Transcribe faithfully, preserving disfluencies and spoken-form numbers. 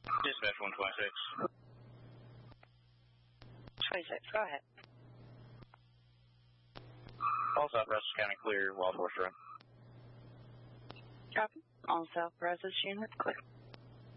Dispatch one twenty-six. twenty-six, go ahead. All South Brazos County clear, Wild Horse Run. Copy. All South Brazos units clear.